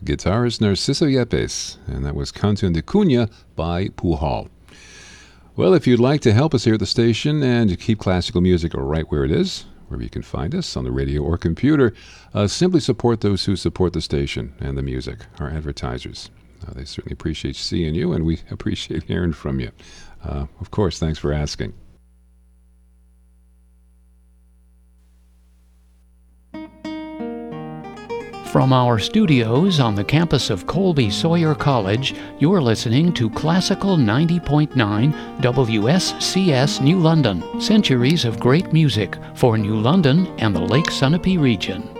guitarist Narciso Yepes, and that was Canción de Cuna by Pujol. Well, if you'd like to help us here at the station and keep classical music right where it is, wherever you can find us on the radio or computer, simply support those who support the station and the music, our advertisers. They certainly appreciate seeing you, and we appreciate hearing from you. Of course, thanks for asking. From our studios on the campus of Colby Sawyer College, you're listening to Classical 90.9 WSCS New London. Centuries of great music for New London and the Lake Sunapee region.